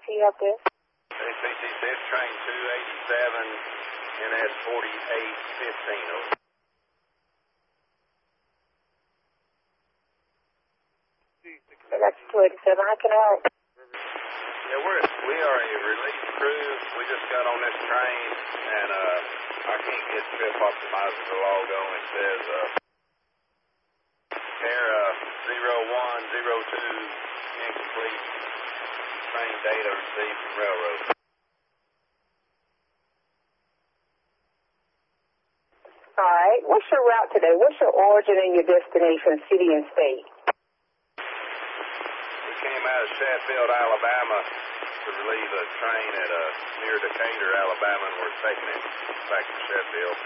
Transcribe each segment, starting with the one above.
APT up there? APT says train 287, NS 4815 over. I got you 287. How can I help? Yeah, we are a relief crew. We just got on this train, and I can't get Trip Optimizer to log on. It says error 0102 incomplete. Train data received from railroad. All right. What's your route today? What's your origin and your destination, city and state? We came out of Sheffield, Alabama, to relieve a train at near Decatur, Alabama, and we're taking it back to Sheffield.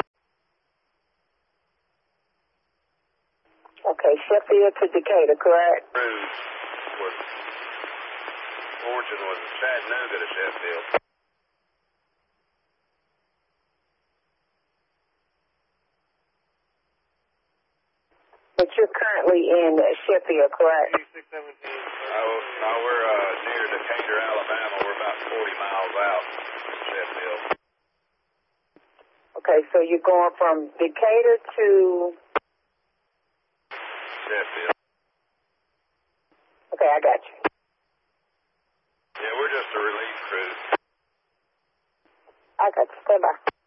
Okay, Sheffield to Decatur, correct? Origin was Chattanooga to Sheffield. But you're currently in Sheffield, correct? No, we're near Decatur, Alabama. We're about 40 miles out from Sheffield. Okay, so you're going from Decatur to... Sheffield. Okay, I got you. Yeah, we're just a relief crew. I got you. Stand by.